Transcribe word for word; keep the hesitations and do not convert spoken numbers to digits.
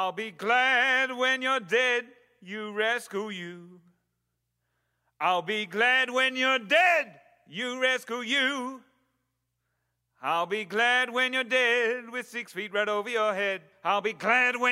I'll be glad when you're dead, you rascal you. I'll be glad when you're dead, you rascal you. I'll be glad when you're dead with six feet right over your head. I'll be glad when